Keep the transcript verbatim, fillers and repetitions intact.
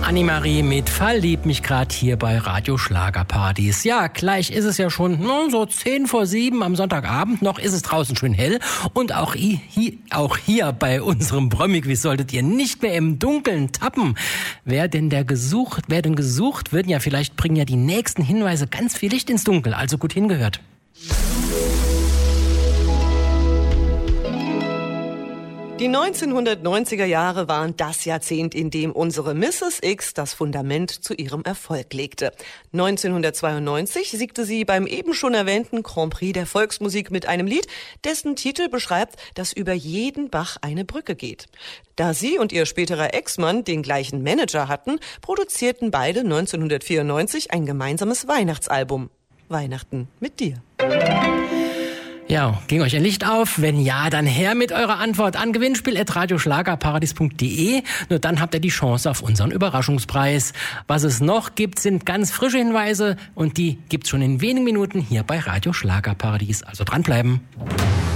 Annemarie mit Verlieb mich grad hier bei Radio Schlagerpartys. Ja, gleich ist es ja schon no, so zehn vor sieben am Sonntagabend. Noch ist es draußen schön hell. Und auch, hi, hi, auch hier bei unserem Brömmigquiz solltet ihr nicht mehr im Dunkeln tappen. Wer denn der gesucht, wer denn gesucht wird, ja, vielleicht bringen ja die nächsten Hinweise ganz viel Licht ins Dunkel. Also gut hingehört. Die neunzehnhundertneunziger Jahre waren das Jahrzehnt, in dem unsere Misses X das Fundament zu ihrem Erfolg legte. neunzehnhundertzweiundneunzig siegte sie beim eben schon erwähnten Grand Prix der Volksmusik mit einem Lied, dessen Titel beschreibt, dass über jeden Bach eine Brücke geht. Da sie und ihr späterer Ex-Mann den gleichen Manager hatten, produzierten beide neunzehnhundertvierundneunzig ein gemeinsames Weihnachtsalbum. Weihnachten mit dir. Ja, ging euch ein Licht auf? Wenn ja, dann her mit eurer Antwort an gewinnspiel at radioschlagerparadies punkt de. Nur dann habt ihr die Chance auf unseren Überraschungspreis. Was es noch gibt, sind ganz frische Hinweise und die gibt's schon in wenigen Minuten hier bei Radio Schlagerparadies. Also dranbleiben.